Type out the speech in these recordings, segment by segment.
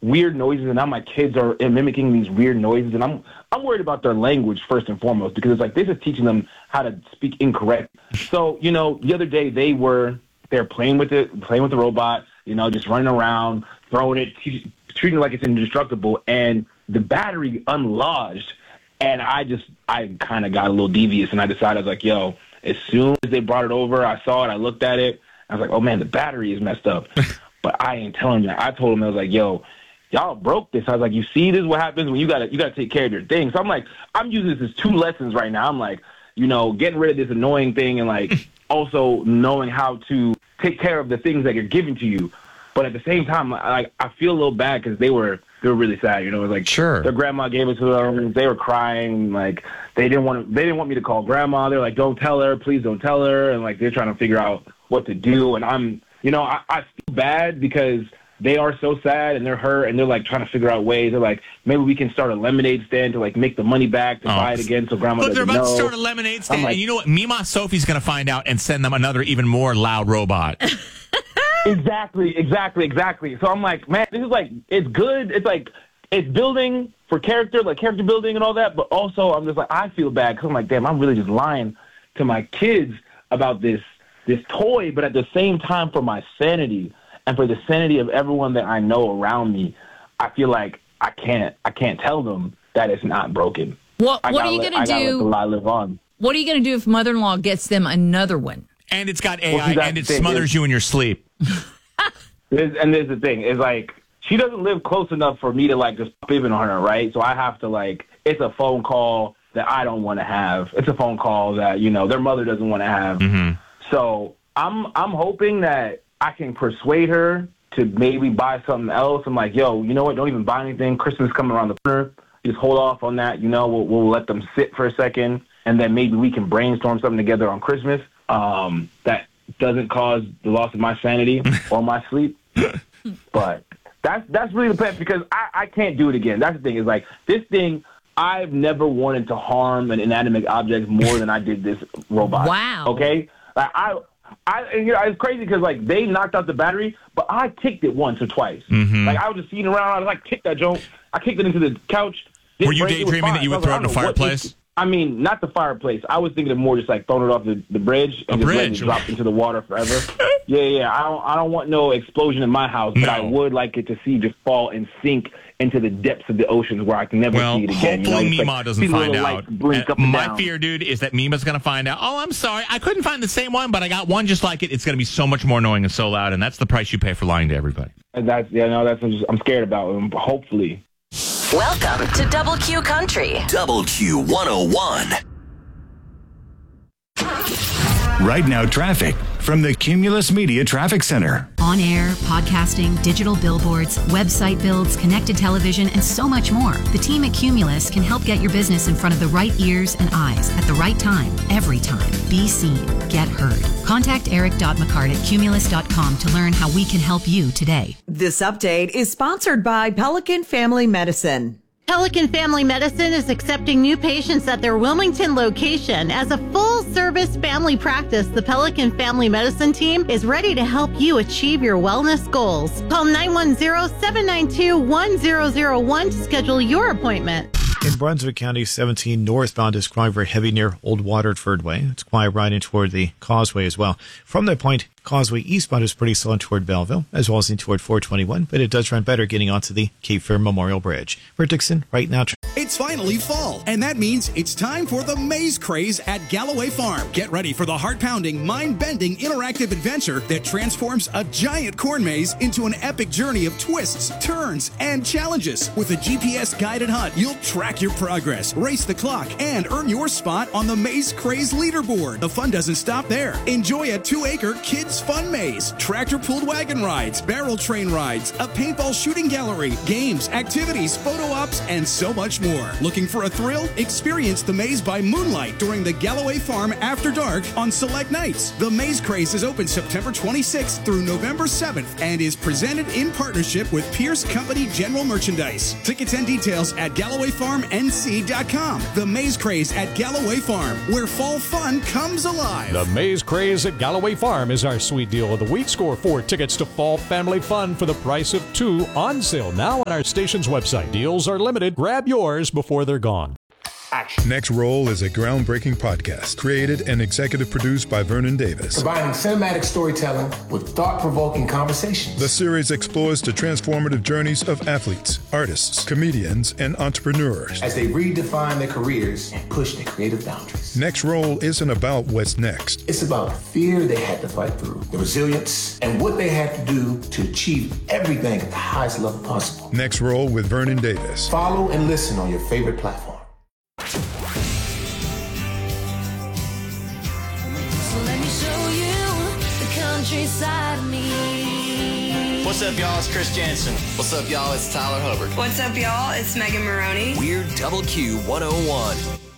weird noises, and now my kids are mimicking these weird noises, and I'm worried about their language first and foremost, because it's like this is teaching them how to speak incorrect. So, you know, the other day they're playing with the robot, you know, just running around, throwing it, treating it like it's indestructible, and the battery unlodged, and I kind of got a little devious, and I decided, I was like, yo, as soon as they brought it over, I saw it, I looked at it, I was like, oh man, the battery is messed up. But I ain't telling you. I told them, I was like, yo, y'all broke this. I was like, you see, this is what happens when you gotta take care of your thing. So I'm like, I'm using this as 2 lessons right now. I'm like, you know, getting rid of this annoying thing, and like also knowing how to take care of the things that are given to you. But at the same time, I feel a little bad because they were really sad. You know, it was like, sure, their grandma gave it to them. They were crying. Like they didn't want me to call grandma. They're like, don't tell her, please don't tell her. And like they're trying to figure out what to do. And I'm, you know, I feel bad because they are so sad and they're hurt and they're like trying to figure out ways. They're like, maybe we can start a lemonade stand to like make the money back to buy it again, so grandma doesn't know. Look, they're about to start a lemonade stand, and you know what? Mima Sophie's going to find out and send them another even more loud robot. Exactly. So I'm like, man, this is like, it's good. It's like, it's building for character, like character building and all that. But also, I'm just like, I feel bad because I'm like, damn, I'm really just lying to my kids about this toy. But at the same time, for my sanity and for the sanity of everyone that I know around me, I feel like I can't tell them that it's not broken. What are you going to do? Let the lie live on. What are you going to do if mother-in-law gets them another one? And it's got AI, and it smothers you in your sleep. There's the thing. It's like, she doesn't live close enough for me to, like, just pop in on her, right? So I have to, like, it's a phone call that I don't want to have. It's a phone call that, you know, their mother doesn't want to have. Mm-hmm. So I'm hoping that I can persuade her to maybe buy something else. I'm like, yo, you know what? Don't even buy anything. Christmas is coming around the corner. Just hold off on that. You know, we'll let them sit for a second, and then maybe we can brainstorm something together on Christmas that doesn't cause the loss of my sanity or my sleep. But that's really the plan, because I can't do it again. That's the thing, is like, this thing, I've never wanted to harm an inanimate object more than I did this robot. Wow. Okay? Like, you know, it's crazy because, like, they knocked out the battery, but I kicked it once or twice. Mm-hmm. Like, I was just sitting around, I was like, kick that joint. I kicked it into the couch. Were you daydreaming that you would throw it in a fireplace? I mean, not the fireplace. I was thinking of more just like throwing it off the bridge and just letting it drop into the water forever. Yeah. I don't want no explosion in my house, but I would like it to just fall and sink into the depths of the oceans where I can never see it again. Hopefully, you know? Mima doesn't find out. My fear, dude, is that Mima's going to find out. Oh, I'm sorry, I couldn't find the same one, but I got one just like it. It's going to be so much more annoying and so loud, and that's the price you pay for lying to everybody. And that's I'm scared about. Hopefully. Welcome to Double Q Country. Double Q 101. Right now, traffic from the Cumulus Media Traffic Center. On air, podcasting, digital billboards, website builds, connected television, and so much more. The team at Cumulus can help get your business in front of the right ears and eyes at the right time, every time. Be seen. Get heard. Contact Eric.McCart at Cumulus.com to learn how we can help you today. This update is sponsored by Pelican Family Medicine. Pelican Family Medicine is accepting new patients at their Wilmington location. As a full-service family practice, the Pelican Family Medicine team is ready to help you achieve your wellness goals. Call 910-792-1001 to schedule your appointment. In Brunswick County, 17 northbound is quiet very heavy near Old Waterford Way. It's quiet riding toward the Causeway as well. From that point, Causeway eastbound is pretty slow toward Belleville, as well as in toward 421, but it does run better getting onto the Cape Fear Memorial Bridge. For Dixon, right now. It's finally fall, and that means it's time for the Maze Craze at Galloway Farm. Get ready for the heart-pounding, mind-bending, interactive adventure that transforms a giant corn maze into an epic journey of twists, turns, and challenges. With a GPS-guided hunt, you'll track your progress, race the clock, and earn your spot on the Maze Craze leaderboard. The fun doesn't stop there. Enjoy a 2-acre kids' fun maze, tractor-pulled wagon rides, barrel train rides, a paintball shooting gallery, games, activities, photo ops, and so much more. more. Looking for a thrill? Experience the Maze by Moonlight during the Galloway Farm After Dark on select nights. The Maze Craze is open September 26th through November 7th and is presented in partnership with Pierce Company General Merchandise. Tickets and details at GallowayFarmNC.com. The Maze Craze at Galloway Farm, where fall fun comes alive. The Maze Craze at Galloway Farm is our sweet deal of the week. Score 4 tickets to Fall Family Fun for the price of 2 on sale now on our station's website. Deals are limited. Grab yours before they're gone. Next Roll is a groundbreaking podcast created and executive produced by Vernon Davis. Combining cinematic storytelling with thought-provoking conversations. The series explores the transformative journeys of athletes, artists, comedians, and entrepreneurs as they redefine their careers and push their creative boundaries. Next Roll isn't about what's next. It's about the fear they had to fight through, the resilience, and what they had to do to achieve everything at the highest level possible. Next Roll with Vernon Davis. Follow and listen on your favorite platform. Countryside me. What's up, y'all? It's Chris Jansen. What's up, y'all? It's Tyler Hubbard. What's up, y'all? It's Megan Maroney. We're Double Q 101.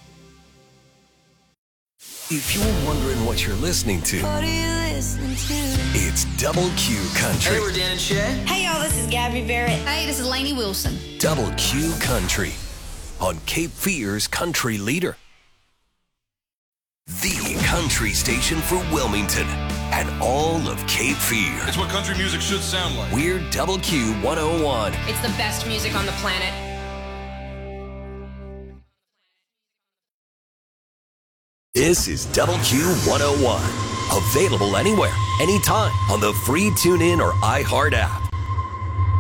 If you're wondering what you're listening to, what are you listening to? It's Double Q Country. Hey, we're Dan and Shay. Hey, y'all, this is Gabby Barrett. Hey, this is Lainey Wilson. Double Q Country on Cape Fear's Country Leader. The country station for Wilmington and all of Cape Fear. It's what country music should sound like. We're Double Q 101. It's the best music on the planet. This is Double Q 101. Available anywhere, anytime on the free TuneIn or iHeart app.